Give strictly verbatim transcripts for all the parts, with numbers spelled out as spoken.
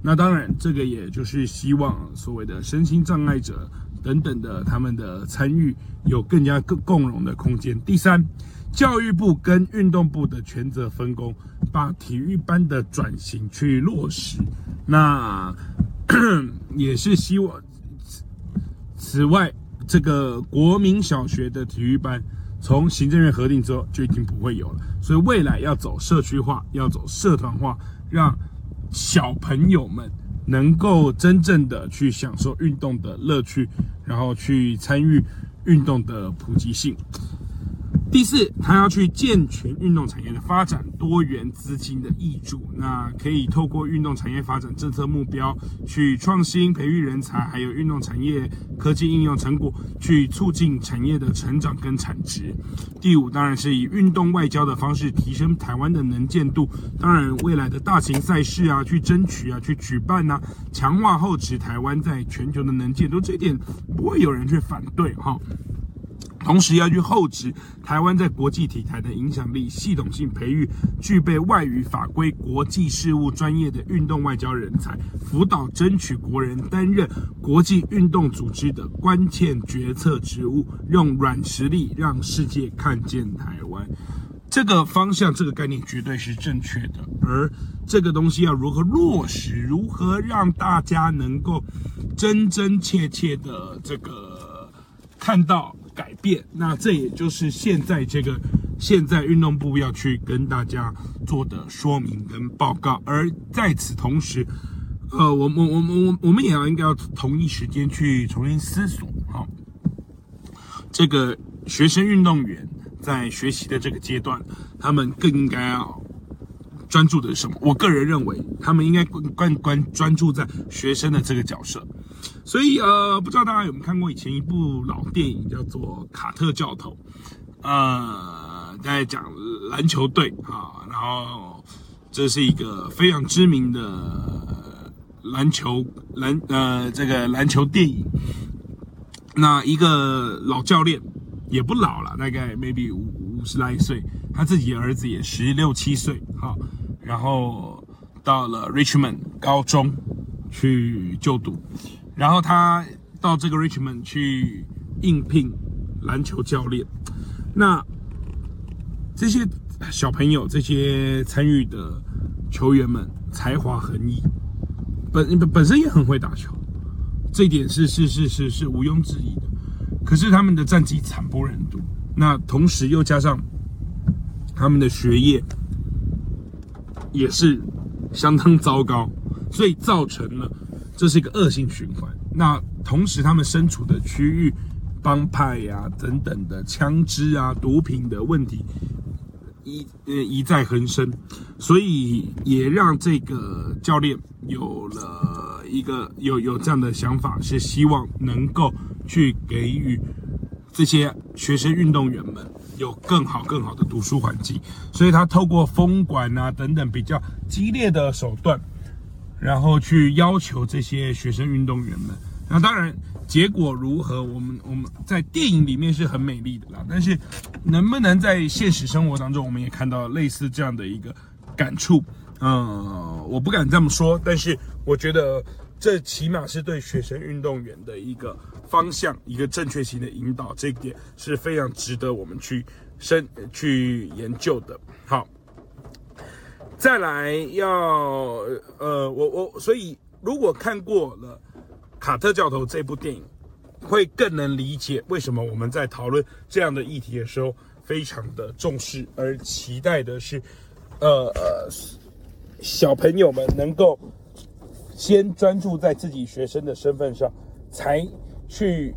那当然，这个也就是希望所谓的身心障碍者等等的他们的参与有更加更共融的空间。第三，教育部跟运动部的权责分工，把体育班的转型去落实。那也是希望，此外，这个国民小学的体育班，从行政院核定之后就已经不会有了，所以未来要走社区化，要走社团化，让小朋友们能够真正的去享受运动的乐趣，然后去参与运动的普及性。第四，他要去健全运动产业的发展，多元资金的挹注，那可以透过运动产业发展政策目标，去创新培育人才，还有运动产业科技应用成果，去促进产业的成长跟产值。第五，当然是以运动外交的方式提升台湾的能见度，当然未来的大型赛事啊，去争取啊，去举办啊，强化后持台湾在全球的能见度，这一点不会有人去反对哈。同时要去厚植台湾在国际体坛的影响力，系统性培育具备外语法规、国际事务专业的运动外交人才，辅导争取国人担任国际运动组织的关键决策职务，用软实力让世界看见台湾。这个方向，这个概念绝对是正确的，而这个东西要如何落实，如何让大家能够真真切切的这个看到改变，那这也就是现在这个现在运动部要去跟大家做的说明跟报告。而在此同时，呃，我我我我我们也要应该要同一时间去重新思索，好，这个学生运动员在学习的这个阶段，他们更应该要专注的是什么？我个人认为，他们应该关关专注在学生的这个角色。所以呃，不知道大家有没有看过以前一部老电影叫做《卡特教头》，呃，在讲篮球队啊，然后这是一个非常知名的篮球篮呃这个篮球电影。那一个老教练也不老了，大概 maybe 五五十来岁，他自己的儿子也十六七岁，哈，然后到了 Richmond 高中去就读。然后他到这个 Richmond 去应聘篮球教练，那这些小朋友、这些参与的球员们才华横溢，本本身也很会打球，这一点是是是是是毋庸置疑的。可是他们的战绩惨不忍睹，那同时又加上他们的学业也是相当糟糕，所以造成了这是一个恶性循环。那同时他们身处的区域，帮派呀、啊、等等的枪支啊、毒品的问题一呃一再横生，所以也让这个教练有了一个有有这样的想法，是希望能够去给予这些学生运动员们有更好更好的读书环境，所以他透过封馆啊等等比较激烈的手段，然后去要求这些学生运动员们。那当然结果如何，我们我们在电影里面是很美丽的啦，但是能不能在现实生活当中，我们也看到类似这样的一个感触。嗯，我不敢这么说，但是我觉得这起码是对学生运动员的一个方向，一个正确性的引导，这一点是非常值得我们去深去研究的。好，再来要呃，我我所以如果看过了卡特教头这部电影，会更能理解为什么我们在讨论这样的议题的时候非常的重视，而期待的是呃呃小朋友们能够先专注在自己学生的身份上，才去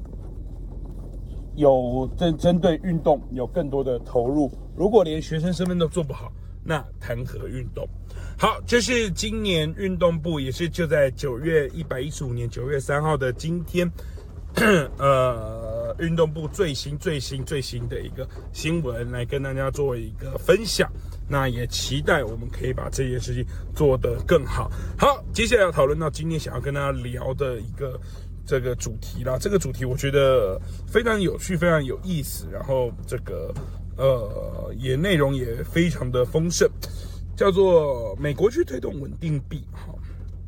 有针针对运动有更多的投入。如果连学生身份都做不好，那谈何运动？好，这是今年运动部，也是就在九月一百一十五年九月三号的今天，呃，运动部最新最新最新的一个新闻，来跟大家做一个分享。那也期待我们可以把这件事情做得更好。好，接下来要讨论到今天想要跟大家聊的一个这个主题啦。这个主题我觉得非常有趣，非常有意思，然后这个呃也内容也非常的丰盛。叫做美国去推动稳定币，